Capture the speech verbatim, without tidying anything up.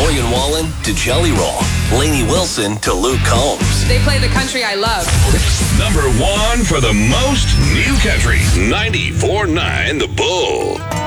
Morgan Wallen to Jelly Roll. Lainey Wilson to Luke Combs. They play the country I love. Number one for the most new country. ninety-four point nine The Bull.